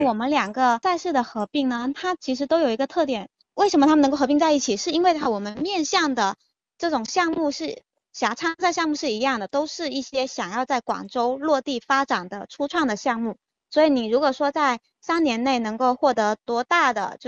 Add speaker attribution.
Speaker 1: 我们两个赛事的合并呢，它其实都有一个特点，为什么它们能够合并在一起？是因为我们面向的这种项目是参赛项目是一样的，都是一些想要在广州落地发展的初创的项目。所以你如果说在3年内能够获得多大的